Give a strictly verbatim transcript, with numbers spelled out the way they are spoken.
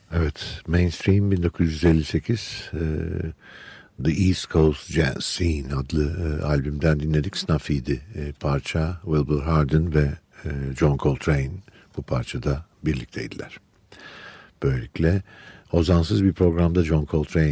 Evet, Mainstream bin dokuz yüz elli sekiz e, The East Coast Jazz Scene adlı e, albümden dinledik. Snuffy'di e, parça. Wilbur Hardin ve e, John Coltrane bu parçada birlikteydiler. Böylelikle ozansız bir programda John Coltrane